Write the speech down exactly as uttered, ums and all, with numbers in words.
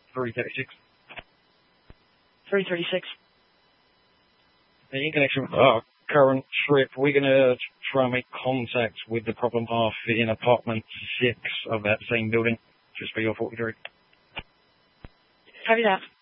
three thirty-six. three thirty-six. In connection with our current trip, we're going to try and make contact with the problem half in apartment six of that same building, just for your forty-three. Copy that.